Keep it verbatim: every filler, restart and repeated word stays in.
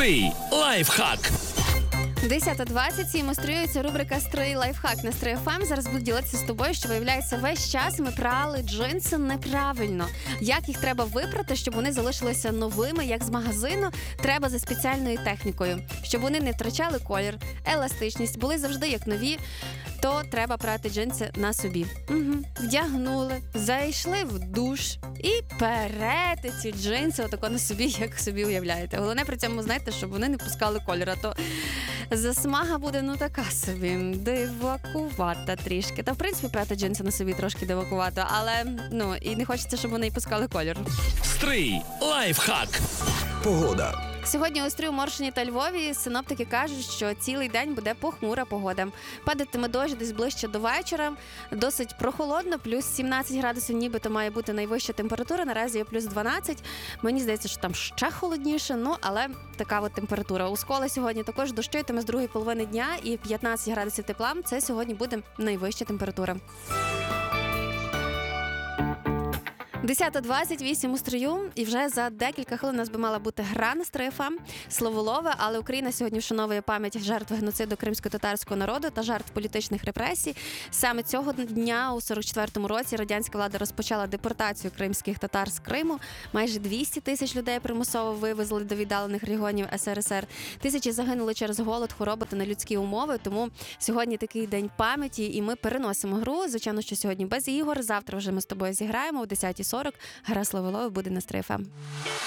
Стрий лайфхак. десята двадцять сім устроюється рубрика «Стрий лайфхак» на Стрий еф ем. Зараз буду ділитися з тобою, що, виявляється, весь час ми прали джинси неправильно. Як їх треба випрати, щоб вони залишилися новими, як з магазину, треба за спеціальною технікою. Щоб вони не втрачали колір, еластичність, були завжди як нові, то треба прати джинси на собі. Угу. Вдягнули, зайшли в душ і перете ці джинси отако на собі, як собі уявляєте. Головне при цьому, знаєте, щоб вони не пускали колір, а то засмага буде, ну, така собі, дивакувата трішки. Та, в принципі, прати джинси на собі трошки дивакувато, але, ну, і не хочеться, щоб вони й пускали колір. Стрий лайфхак. Погода. Сьогодні у Стрию, Моршині та Львові синоптики кажуть, що цілий день буде похмура погода. Падатиме дощ десь ближче до вечора, досить прохолодно, плюс сімнадцять градусів нібито має бути найвища температура, наразі є плюс дванадцять. Мені здається, що там ще холодніше, ну, але така от температура. У Скола сьогодні також дощитиме з другої половини дня і п'ятнадцять градусів тепла, це сьогодні буде найвища температура. десята двадцять вісім у Стрию, і вже за декілька хвилин у нас би мала бути гра на Стрий еф ем, словолове, але Україна сьогодні вшановує пам'ять жертв геноциду кримськотатарського народу та жертв політичних репресій. Саме цього дня у сорок четвертому році радянська влада розпочала депортацію кримських татар з Криму. Майже двісті тисяч людей примусово вивезли до віддалених регіонів ес ер ес ер. Тисячі загинули через голод, хвороби та нелюдські умови, тому сьогодні такий день пам'яті, і ми переносимо гру. Звичайно, що сьогодні без ігор, завтра вже ми з тобою зіграємо о десята сорок. Гра словолове буде на Стрий еф ем.